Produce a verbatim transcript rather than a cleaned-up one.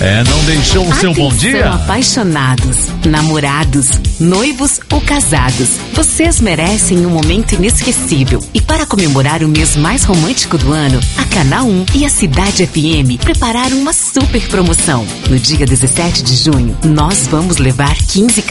É, não deixou o seu bom dia? Apaixonados, namorados, noivos ou casados. Vocês merecem um momento inesquecível. E para comemorar o mês mais romântico do ano, a Canal um e a Cidade F M prepararam uma super promoção. No dia dezessete de junho, nós vamos levar quinze